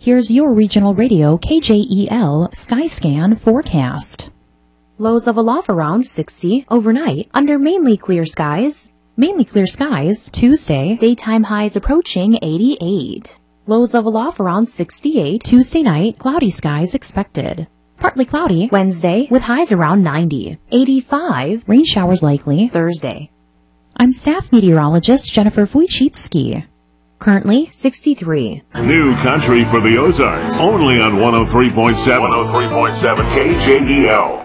Here's your regional radio KJEL Skyscan forecast. Lows of aloft around 60 overnight under mainly clear skies. Mainly clear skies Tuesday. Daytime highs approaching 88. Lows of aloft around 68. Tuesday night, cloudy skies expected. Partly cloudy Wednesday with highs around 90. 85. Rain showers likely Thursday. I'm staff meteorologist Jennifer Wojcicki. Currently 63. New country for the Ozarks. Only on 103.7 KJEL.